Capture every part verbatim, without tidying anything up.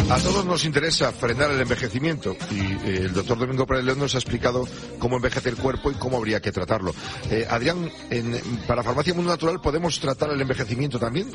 A todos nos interesa frenar el envejecimiento y eh, el doctor Domingo Pérez León nos ha explicado cómo envejece el cuerpo y cómo habría que tratarlo. Eh, Adrián, en, para Farmacia Mundo Natural, ¿podemos tratar el envejecimiento también?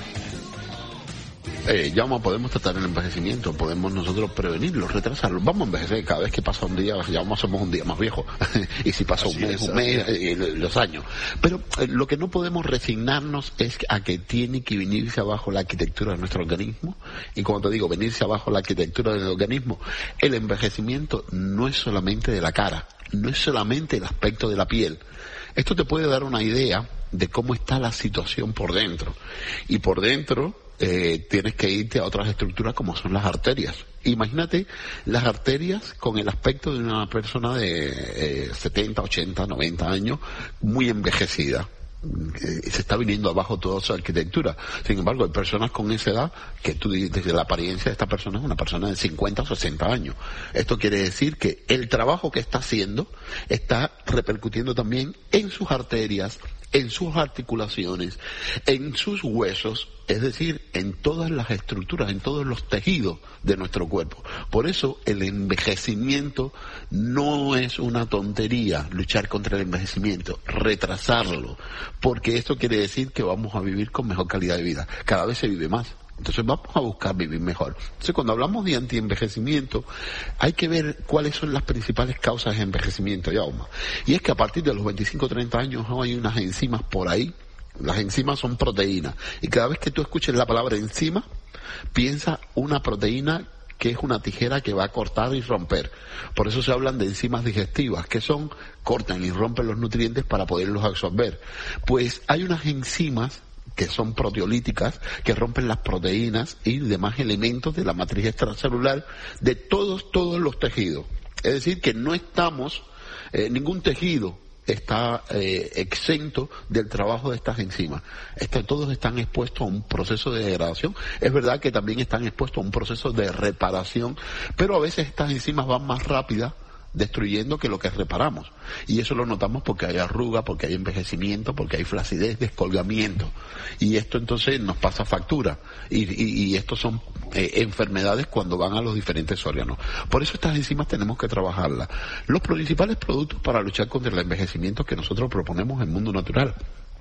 Eh, ya vamos, podemos tratar el envejecimiento, podemos nosotros prevenirlo, retrasarlo. Vamos a envejecer, cada vez que pasa un día, ya vamos, somos un día más viejo. Y si pasa así un mes, es, un mes, eh, los años. Pero eh, lo que no podemos resignarnos es a que tiene que venirse abajo la arquitectura de nuestro organismo. Y como te digo, venirse abajo la arquitectura del organismo. El envejecimiento no es solamente de la cara, no es solamente el aspecto de la piel. Esto te puede dar una idea de cómo está la situación por dentro. Y por dentro, Eh, tienes que irte a otras estructuras como son las arterias. Imagínate las arterias con el aspecto de una persona de eh, setenta, ochenta, noventa años, muy envejecida. Eh, se está viniendo abajo toda su arquitectura. Sin embargo, hay personas con esa edad que tú dices, la apariencia de esta persona es una persona de cincuenta o sesenta años. Esto quiere decir que el trabajo que está haciendo está repercutiendo también en sus arterias, en sus articulaciones, en sus huesos, es decir, en todas las estructuras, en todos los tejidos de nuestro cuerpo. Por eso el envejecimiento no es una tontería, luchar contra el envejecimiento, retrasarlo, porque esto quiere decir que vamos a vivir con mejor calidad de vida. Cada vez se vive más. Entonces vamos a buscar vivir mejor. Entonces cuando hablamos de antienvejecimiento, hay que ver cuáles son las principales causas de envejecimiento, Yauma. Y es que a partir de los veinticinco o treinta años hay unas enzimas por ahí. Las enzimas son proteínas. Y cada vez que tú escuches la palabra enzima, piensa una proteína que es una tijera que va a cortar y romper. Por eso se hablan de enzimas digestivas, que son, cortan y rompen los nutrientes para poderlos absorber. Pues hay unas enzimas que son proteolíticas, que rompen las proteínas y demás elementos de la matriz extracelular de todos, todos los tejidos. Es decir, que no estamos, eh, ningún tejido está eh, exento del trabajo de estas enzimas. Esto, todos están expuestos a un proceso de degradación. Es verdad que también están expuestos a un proceso de reparación, pero a veces estas enzimas van más rápidas destruyendo que lo que reparamos. Y eso lo notamos porque hay arruga, porque hay envejecimiento, porque hay flacidez, descolgamiento. Y esto entonces nos pasa factura. Y, y, y estos son eh, enfermedades cuando van a los diferentes órganos. Por eso estas enzimas tenemos que trabajarlas. Los principales productos para luchar contra el envejecimiento que nosotros proponemos en Mundo Natural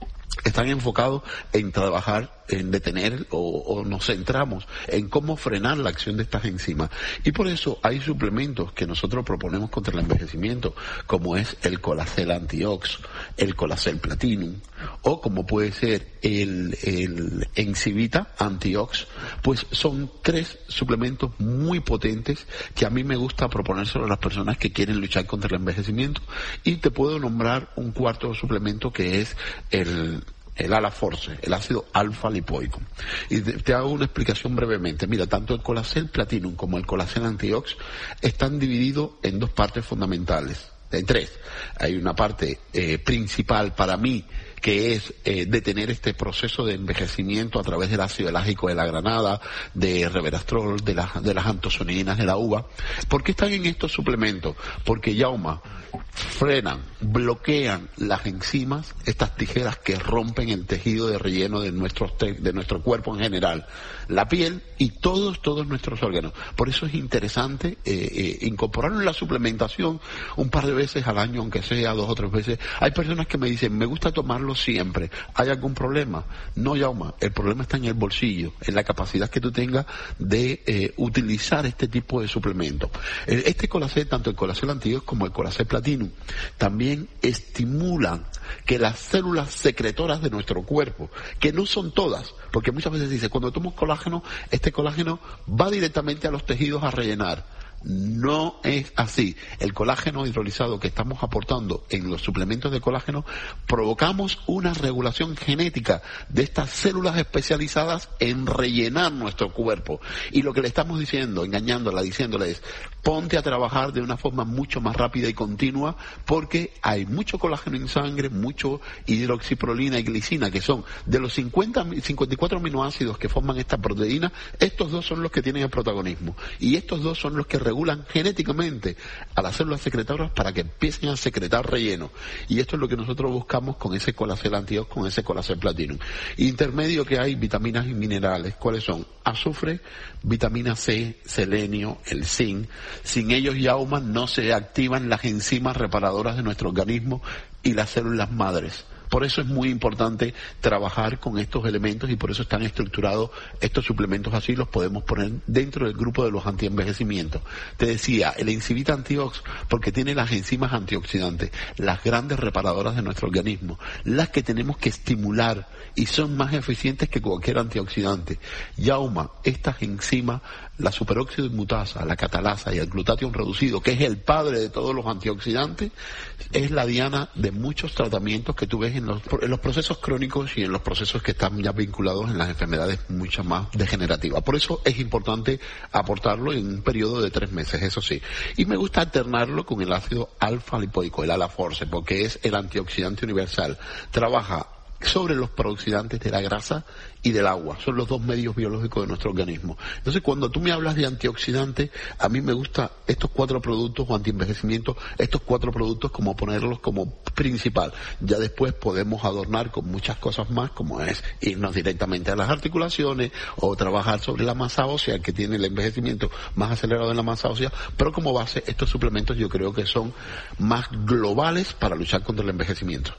están enfocados en trabajar, en detener o, o nos centramos en cómo frenar la acción de estas enzimas. Y por eso hay suplementos que nosotros proponemos contra el envejecimiento, como es el Colacel Antiox, el Colacel Platinum, o como puede ser el, el Enzivita Antiox. Pues son tres suplementos muy potentes que a mí me gusta proponérselo a las personas que quieren luchar contra el envejecimiento. Y te puedo nombrar un cuarto suplemento que es el el Alaforce, el ácido alfa lipoico. Y te, te hago una explicación brevemente. Mira, tanto el Colacel Platinum como el Colacel Antiox están divididos en dos partes fundamentales, en tres. Hay una parte eh, principal para mí, que es eh, detener este proceso de envejecimiento a través del ácido elágico de la granada, de resveratrol, de, la, de las antocianinas de la uva. ¿Por qué están en estos suplementos? Porque, Yauma, frenan, bloquean las enzimas, estas tijeras que rompen el tejido de relleno de nuestro, te, de nuestro cuerpo en general, la piel y todos, todos nuestros órganos. Por eso es interesante eh, eh, incorporarlo en la suplementación un par de veces al año, aunque sea dos o tres veces. Hay personas que me dicen, me gusta tomarlo siempre. ¿Hay algún problema? No, Yauma, el problema está en el bolsillo, en la capacidad que tú tengas de eh, utilizar este tipo de suplementos. Este Colacel, tanto el Colacel Antiox como el Colacel Platinum, también estimulan que las células secretoras de nuestro cuerpo, que no son todas, porque muchas veces dice, cuando tomo colágeno, este colágeno va directamente a los tejidos a rellenar. No es así. El colágeno hidrolizado que estamos aportando en los suplementos de colágeno, provocamos una regulación genética de estas células especializadas en rellenar nuestro cuerpo. Y lo que le estamos diciendo, engañándola, diciéndole es, ponte a trabajar de una forma mucho más rápida y continua, porque hay mucho colágeno en sangre, mucho hidroxiprolina y glicina, que son de los cincuenta, cincuenta y cuatro aminoácidos que forman esta proteína, estos dos son los que tienen el protagonismo. Y estos dos son los que regulan genéticamente a las células secretoras para que empiecen a secretar relleno. Y esto es lo que nosotros buscamos con ese Colacel Antiox, con ese Colacel Platinum. Intermedio que hay vitaminas y minerales. ¿Cuáles son? Azufre, vitamina C, selenio, el zinc. Sin ellos, Yauma, no se activan las enzimas reparadoras de nuestro organismo y las células madres. Por eso es muy importante trabajar con estos elementos y por eso están estructurados estos suplementos así, los podemos poner dentro del grupo de los antienvejecimientos. Te decía, el Encivita Antiox, porque tiene las enzimas antioxidantes, las grandes reparadoras de nuestro organismo, las que tenemos que estimular y son más eficientes que cualquier antioxidante. Yauma, estas enzimas, la superóxido inmutasa, la catalasa y el glutatión reducido, que es el padre de todos los antioxidantes, es la diana de muchos tratamientos que tú ves en los, en los procesos crónicos y en los procesos que están ya vinculados en las enfermedades mucho más degenerativas. Por eso es importante aportarlo en un periodo de tres meses, eso sí. Y me gusta alternarlo con el ácido alfa-lipoico, el Alaforce, porque es el antioxidante universal. Trabaja sobre los peroxidantes de la grasa y del agua. Son los dos medios biológicos de nuestro organismo. Entonces, cuando tú me hablas de antioxidantes, a mí me gustan estos cuatro productos o antienvejecimiento, estos cuatro productos como ponerlos como principal. Ya después podemos adornar con muchas cosas más, como es irnos directamente a las articulaciones o trabajar sobre la masa ósea, que tiene el envejecimiento más acelerado en la masa ósea, pero como base, estos suplementos yo creo que son más globales para luchar contra el envejecimiento.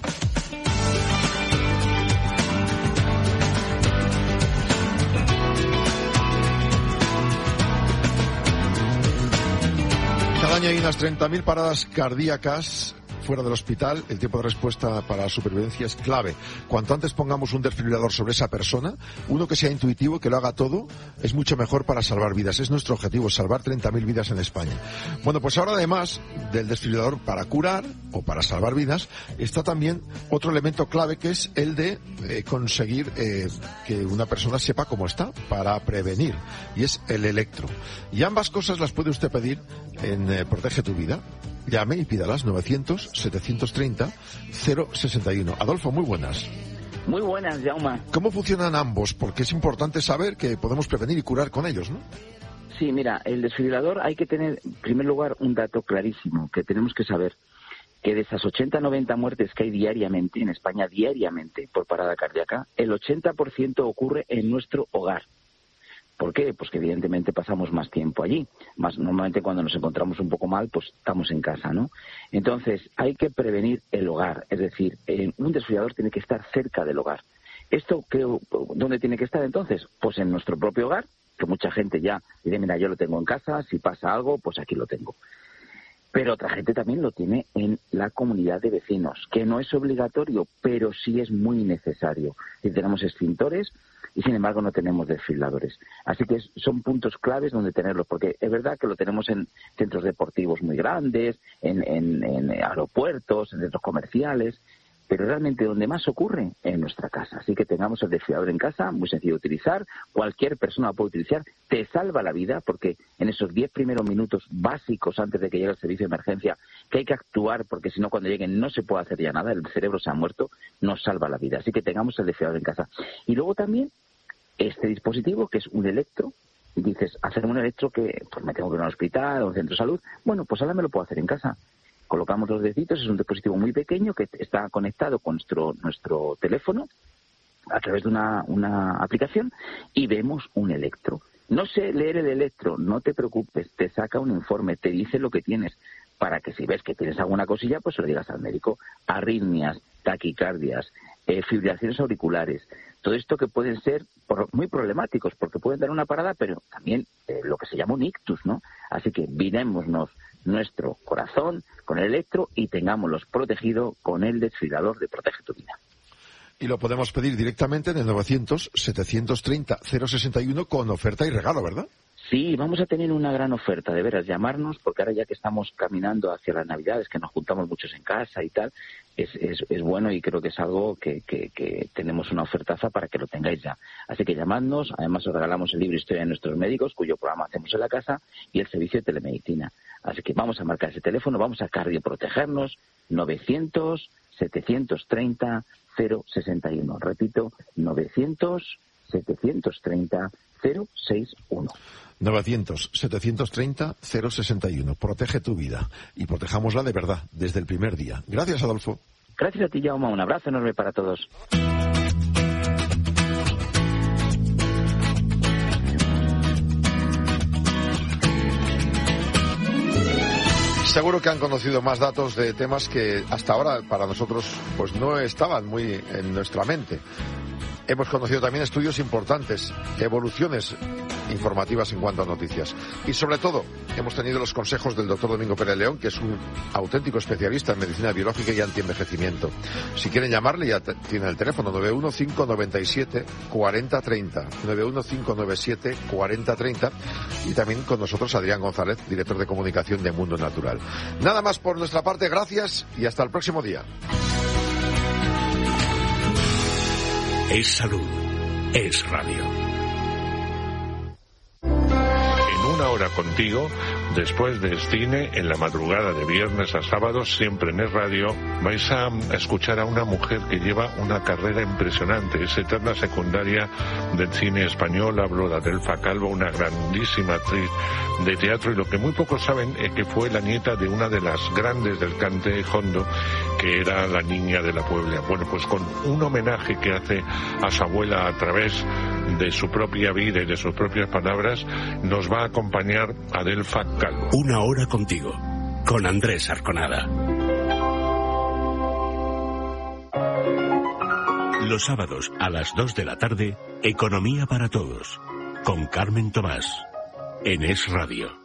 Cada año hay unas treinta mil paradas cardíacas fuera del hospital. El tiempo de respuesta para la supervivencia es clave. Cuanto antes pongamos un desfibrilador sobre esa persona, uno que sea intuitivo, que lo haga todo, es mucho mejor para salvar vidas. Es nuestro objetivo, salvar treinta mil vidas en España. Bueno, pues ahora además del desfibrilador para curar o para salvar vidas, está también otro elemento clave, que es el de eh, conseguir eh, que una persona sepa cómo está, para prevenir, y es el electro. Y ambas cosas las puede usted pedir en eh, Protege tu Vida. Llame y pídalas, novecientos, setecientos treinta, cero sesenta y uno. Adolfo, muy buenas. Muy buenas, Jaume. ¿Cómo funcionan ambos? Porque es importante saber que podemos prevenir y curar con ellos, ¿no? Sí, mira, el desfibrilador hay que tener, en primer lugar, un dato clarísimo, que tenemos que saber que de esas ochenta a noventa muertes que hay diariamente, en España diariamente, por parada cardíaca, el ochenta por ciento ocurre en nuestro hogar. ¿Por qué? Pues que evidentemente pasamos más tiempo allí. Más normalmente cuando nos encontramos un poco mal, pues estamos en casa, ¿no? Entonces, hay que prevenir el hogar. Es decir, eh, un desfibrilador tiene que estar cerca del hogar. ¿Esto qué, dónde tiene que estar entonces? Pues en nuestro propio hogar, que mucha gente ya dice, mira, yo lo tengo en casa, si pasa algo, pues aquí lo tengo. Pero otra gente también lo tiene en la comunidad de vecinos, que no es obligatorio, pero sí es muy necesario. Y tenemos extintores y, sin embargo, no tenemos desfibriladores. Así que es, son puntos claves donde tenerlos, porque es verdad que lo tenemos en centros deportivos muy grandes, en, en, en aeropuertos, en centros comerciales, pero realmente donde más ocurre, en nuestra casa. Así que tengamos el desfibrilador en casa, muy sencillo de utilizar, cualquier persona lo puede utilizar, te salva la vida, porque en esos diez primeros minutos básicos antes de que llegue el servicio de emergencia, que hay que actuar, porque si no cuando lleguen no se puede hacer ya nada, el cerebro se ha muerto, nos salva la vida. Así que tengamos el desfibrilador en casa. Y luego también este dispositivo, que es un electro, y dices, hacer un electro que pues me tengo que ir a un hospital o un centro de salud, bueno, pues ahora me lo puedo hacer en casa. Colocamos los deditos, es un dispositivo muy pequeño que está conectado con nuestro nuestro teléfono a través de una, una aplicación y vemos un electro. No sé leer el electro, no te preocupes, te saca un informe, te dice lo que tienes, para que si ves que tienes alguna cosilla, pues se lo digas al médico. Arritmias, taquicardias, eh, fibrilaciones auriculares, todo esto que pueden ser por, muy problemáticos, porque pueden dar una parada, pero también eh, lo que se llama un ictus, ¿no? Así que mirémonos nuestro corazón con el electro y tengámoslos protegido con el desfibrilador de Protege tu Vida. Y lo podemos pedir directamente en el novecientos, setecientos treinta, cero sesenta y uno con oferta y regalo, ¿verdad? Sí, vamos a tener una gran oferta, de veras, llamarnos, porque ahora ya que estamos caminando hacia las Navidades, que nos juntamos muchos en casa y tal, es, es, es bueno y creo que es algo que, que, que tenemos una ofertaza para que lo tengáis ya. Así que llamadnos, además os regalamos el libro Historia de nuestros médicos, cuyo programa hacemos en la casa, y el servicio de telemedicina. Así que vamos a marcar ese teléfono, vamos a cardioprotegernos, novecientos, setecientos treinta, cero sesenta y uno. Repito, novecientos, setecientos treinta, cero sesenta y uno. novecientos, setecientos treinta, cero sesenta y uno. Protege tu vida y protejámosla de verdad desde el primer día. Gracias, Adolfo. Gracias a ti, Jaume. Un abrazo enorme para todos. Seguro que han conocido más datos de temas que hasta ahora para nosotros pues no estaban muy en nuestra mente. Hemos conocido también estudios importantes, evoluciones informativas en cuanto a noticias. Y sobre todo, hemos tenido los consejos del doctor Domingo Pérez León, que es un auténtico especialista en medicina biológica y antienvejecimiento. Si quieren llamarle, ya tienen el teléfono nueve uno cinco nueve siete cuatro cero tres cero, nueve uno cinco nueve siete cuatro cero tres cero, y también con nosotros Adrián González, director de comunicación de Mundo Natural. Nada más por nuestra parte, gracias y hasta el próximo día. Es salud, es radio. En una hora contigo, después de cine, en la madrugada de viernes a sábados, siempre en Es Radio, vais a escuchar a una mujer que lleva una carrera impresionante. Es eterna secundaria del cine español. Hablo de Adelfa Calvo, una grandísima actriz de teatro, y lo que muy pocos saben es que fue la nieta de una de las grandes del cante hondo, que era la Niña de la Puebla. Bueno, pues con un homenaje que hace a su abuela a través de su propia vida y de sus propias palabras, nos va a acompañar Adelfa Calvo. Una hora contigo, con Andrés Arconada. Los sábados a las dos de la tarde, Economía para Todos, con Carmen Tomás, en Es Radio.